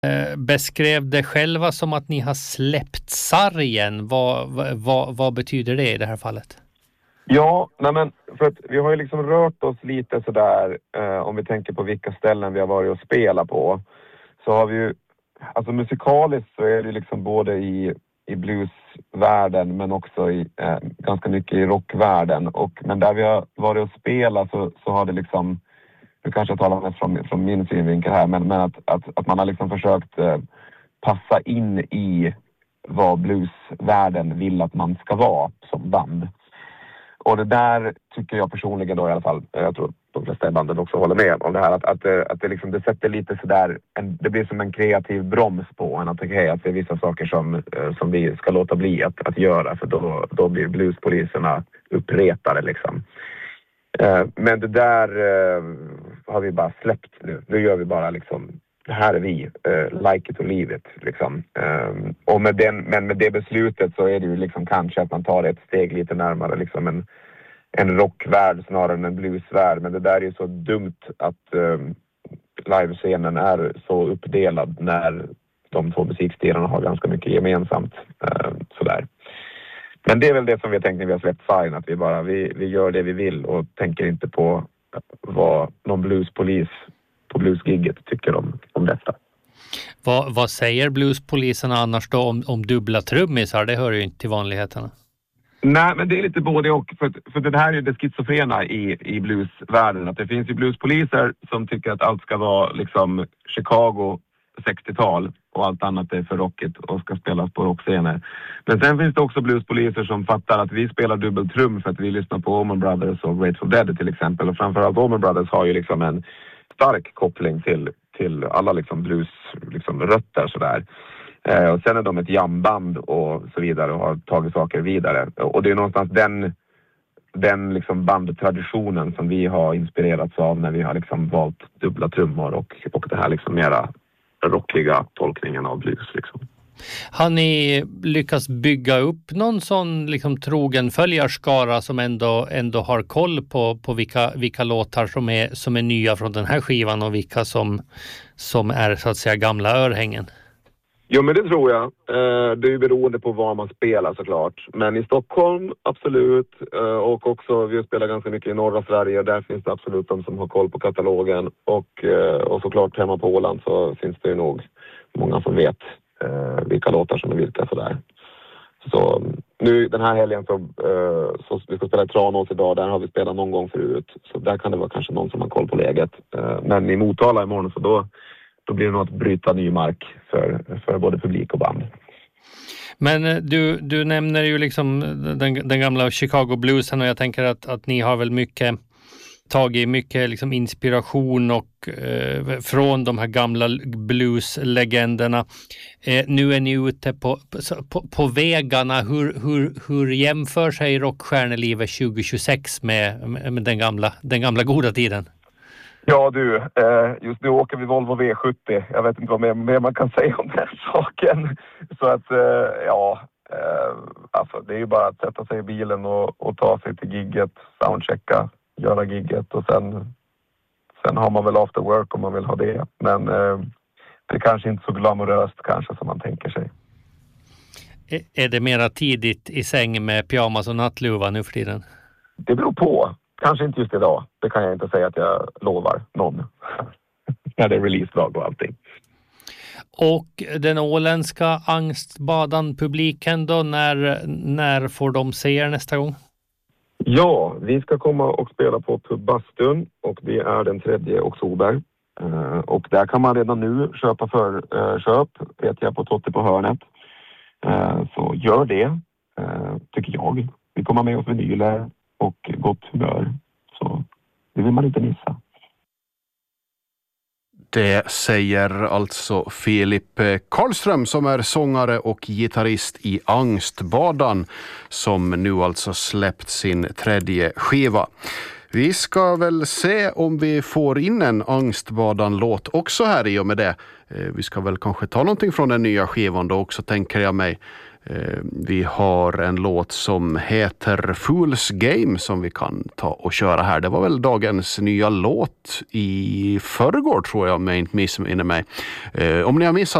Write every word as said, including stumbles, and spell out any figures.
eh, beskrev det själva som att ni har släppt sargen. Vad, vad, vad betyder det i det här fallet? Ja, nej men för att vi har ju liksom rört oss lite sådär, eh, om vi tänker på vilka ställen vi har varit och spelat på. Så har vi ju, alltså musikaliskt så är det liksom både i, i bluesvärlden men också i, eh, ganska mycket i rockvärlden. Och, men där vi har varit och spelat så, så har det liksom, nu kanske jag talar mest från, från min synvinkel här, men, men att, att, att man har liksom försökt eh, passa in i vad bluesvärlden vill att man ska vara som band. Och det där tycker jag personligen då i alla fall, jag tror de flesta i bandet också håller med om det här, att, att, att det, liksom, det sätter lite sådär, en, det blir som en kreativ broms på en, att, okay, att det är vissa saker som, som vi ska låta bli att, att göra, för då, då blir bluespoliserna uppretade liksom. Men det där har vi bara släppt nu, nu gör vi bara liksom, det här är vi, uh, like it or leave it liksom. Um, och med den, men med det beslutet så är det ju liksom kanske att man tar ett steg lite närmare liksom en, en rockvärld snarare än en bluesvärld. Men det där är ju så dumt att um, livescenen är så uppdelad när de två musikstilarna har ganska mycket gemensamt. Uh, sådär. Men det är väl det som vi har tänkt när vi har släppt Sign, att vi bara vi, vi gör det vi vill och tänker inte på vad någon bluespolis på bluesgigget tycker om, om detta. Vad, vad säger bluespoliserna annars då om, om dubbla trummisar? Det hör ju inte till vanligheterna. Nej, men det är lite både och. För, för det här är ju det schizofrena i, i bluesvärlden. Att det finns ju bluespoliser som tycker att allt ska vara liksom Chicago sextiotal och allt annat är för rockigt och ska spelas på rockscener. Men sen finns det också bluespoliser som fattar att vi spelar dubbeltrum för att vi lyssnar på Allman Brothers och Grateful Dead till exempel. Och framförallt Allman Brothers har ju liksom en stark koppling till, till alla liksom blues liksom rötter sådär. Eh, och sen är de ett jamband och så vidare och har tagit saker vidare. Och det är någonstans den, den liksom bandtraditionen som vi har inspirerats av när vi har liksom valt dubbla trummor och, och det här liksom mera rockliga tolkningen av blues liksom. Har ni lyckats bygga upp någon sån liksom trogen följarskara som ändå, ändå har koll på, på vilka, vilka låtar som är, som är nya från den här skivan och vilka som, som är så att säga gamla örhängen? Jo, men det tror jag. Eh, det är ju beroende på var man spelar såklart. Men i Stockholm, absolut. Eh, och också, vi spelar ganska mycket i norra Sverige. Där finns det absolut de som har koll på katalogen. Och, eh, och såklart hemma på Åland så finns det ju nog många som vet eh, vilka låtar som är vilka sådär. Så nu den här helgen så, eh, så vi ska spela i Tranås idag. Där har vi spelat någon gång förut. Så där kan det vara kanske någon som har koll på läget. Eh, men i Motala imorgon så då Då blir det nog att bryta ny mark för, för både publik och band. Men du, du nämner ju liksom den, den gamla Chicago bluesen och jag tänker att, att ni har väl mycket tagit mycket liksom inspiration och eh, från de här gamla blueslegenderna. Eh, nu är ni ute på, på, på vägarna. Hur, hur, hur jämför sig rockstjärnelivet tjugo tjugosex med, med den, gamla, den gamla goda tiden? Ja du, just nu åker vi Volvo V sjuttio. Jag vet inte vad mer, mer man kan säga om den saken. Så att ja, alltså det är ju bara att sätta sig i bilen och, och ta sig till gigget, soundchecka, göra gigget och sen, sen har man väl after work om man vill ha det. Men det är kanske inte så glamoröst kanske som man tänker sig. Är det mera tidigt i säng med pyjamas och nattluva nu för tiden? Det beror på. Kanske inte just idag. Det kan jag inte säga att jag lovar någon. När det är releasedag och allting. Och den åländska angstbadan-publiken då, när, när får de se er nästa gång? Ja, vi ska komma och spela på Pub Bastun och det är den tredje oktober. Uh, och där kan man redan nu köpa för uh, köp, vet jag, på Totte på hörnet. Uh, så gör det, uh, tycker jag. Vi kommer med oss vinyler och gott humör. Så det vill man inte missa. Det säger alltså Filip Karlström som är sångare och gitarrist i Angstbadan som nu alltså släppt sin tredje skiva. Vi ska väl se om vi får in en Angstbadan-låt också här i och med det. Vi ska väl kanske ta någonting från den nya skivan då också, tänker jag mig. Vi har en låt som heter Fool's Game som vi kan ta och köra här. Det var väl dagens nya låt i förrgår tror jag, om jag inte missminner mig. Om ni har missat